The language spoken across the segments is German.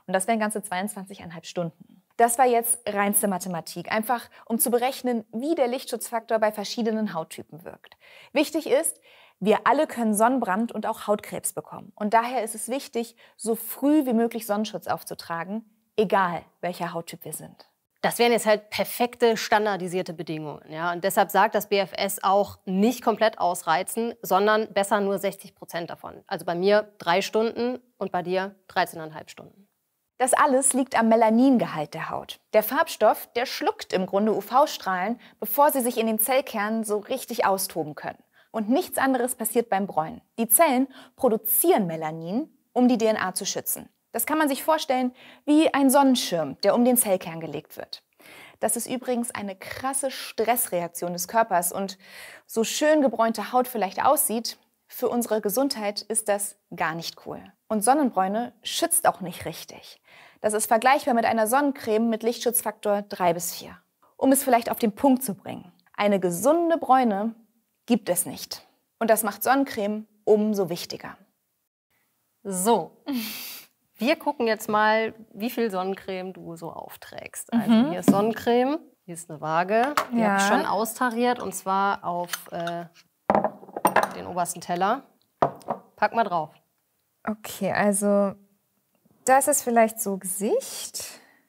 Und das wären ganze 22,5 Stunden. Das war jetzt reinste Mathematik, einfach um zu berechnen, wie der Lichtschutzfaktor bei verschiedenen Hauttypen wirkt. Wichtig ist, wir alle können Sonnenbrand und auch Hautkrebs bekommen. Und daher ist es wichtig, so früh wie möglich Sonnenschutz aufzutragen, egal welcher Hauttyp wir sind. Das wären jetzt halt perfekte, standardisierte Bedingungen. Ja? Und deshalb sagt das BfS auch, nicht komplett ausreizen, sondern besser nur 60% davon. Also bei mir 3 Stunden und bei dir 13,5 Stunden. Das alles liegt am Melaningehalt der Haut. Der Farbstoff, der schluckt im Grunde UV-Strahlen, bevor sie sich in den Zellkernen so richtig austoben können. Und nichts anderes passiert beim Bräunen. Die Zellen produzieren Melanin, um die DNA zu schützen. Das kann man sich vorstellen wie ein Sonnenschirm, der um den Zellkern gelegt wird. Das ist übrigens eine krasse Stressreaktion des Körpers. Und so schön gebräunte Haut vielleicht aussieht, für unsere Gesundheit ist das gar nicht cool. Und Sonnenbräune schützt auch nicht richtig. Das ist vergleichbar mit einer Sonnencreme mit Lichtschutzfaktor 3 bis 4. Um es vielleicht auf den Punkt zu bringen: Eine gesunde Bräune gibt es nicht. Und das macht Sonnencreme umso wichtiger. So, wir gucken jetzt mal, wie viel Sonnencreme du so aufträgst. Also hier ist Sonnencreme, hier ist eine Waage. Die habe ich schon austariert, und zwar auf den obersten Teller. Pack mal drauf. Okay, also das ist vielleicht so Gesicht.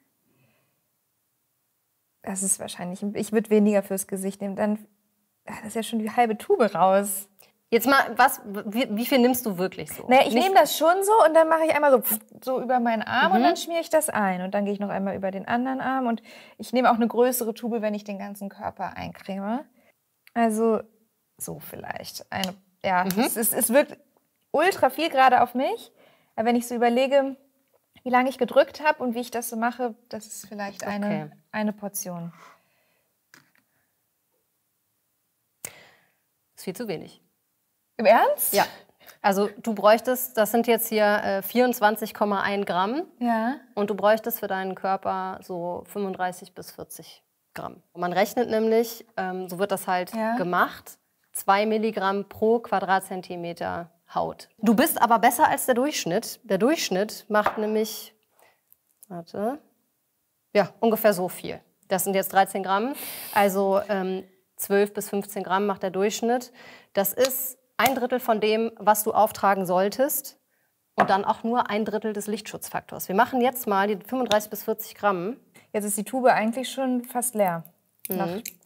Das ist wahrscheinlich, ich würde weniger fürs Gesicht nehmen. Dann, das ist ja schon die halbe Tube raus. Jetzt mal, wie viel nimmst du wirklich so? Naja, ich nehme das schon so und dann mache ich einmal so über meinen Arm und dann schmiere ich das ein. Und dann gehe ich noch einmal über den anderen Arm und ich nehme auch eine größere Tube, wenn ich den ganzen Körper eincreme. Also so vielleicht. Es wirkt ultra viel gerade auf mich. Aber wenn ich so überlege, wie lange ich gedrückt habe und wie ich das so mache, das ist vielleicht eine Portion. Das ist viel zu wenig. Im Ernst? Ja. Also du bräuchtest, das sind jetzt hier 24,1 Gramm. Ja. Und du bräuchtest für deinen Körper so 35 bis 40 Gramm. Man rechnet nämlich, so wird das halt gemacht, 2 Milligramm pro Quadratzentimeter Haut. Du bist aber besser als der Durchschnitt. Der Durchschnitt macht nämlich, ungefähr so viel. Das sind jetzt 13 Gramm. Also 12 bis 15 Gramm macht der Durchschnitt. Das ist 1/3 von dem, was du auftragen solltest. Und dann auch nur 1/3 des Lichtschutzfaktors. Wir machen jetzt mal die 35 bis 40 Gramm. Jetzt ist die Tube eigentlich schon fast leer. Nach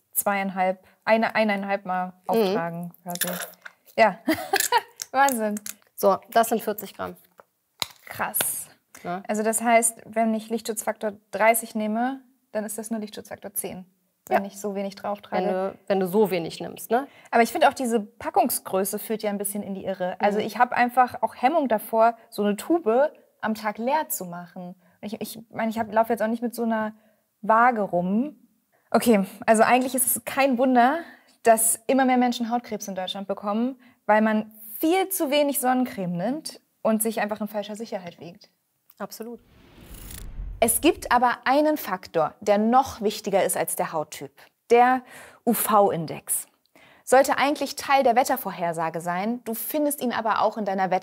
1,5 Mal auftragen quasi. Ja, Wahnsinn. So, das sind 40 Gramm. Krass. Ja. Also das heißt, wenn ich Lichtschutzfaktor 30 nehme, dann ist das nur Lichtschutzfaktor 10. Wenn ich so wenig drauf trage. Wenn du so wenig nimmst, ne? Aber ich finde auch, diese Packungsgröße führt ja ein bisschen in die Irre. Also ich habe einfach auch Hemmung davor, so eine Tube am Tag leer zu machen. Ich laufe jetzt auch nicht mit so einer Waage rum. Okay, also eigentlich ist es kein Wunder, dass immer mehr Menschen Hautkrebs in Deutschland bekommen, weil man viel zu wenig Sonnencreme nimmt und sich einfach in falscher Sicherheit wiegt. Absolut. Es gibt aber einen Faktor, der noch wichtiger ist als der Hauttyp. Der UV-Index. Sollte eigentlich Teil der Wettervorhersage sein, du findest ihn aber auch in deiner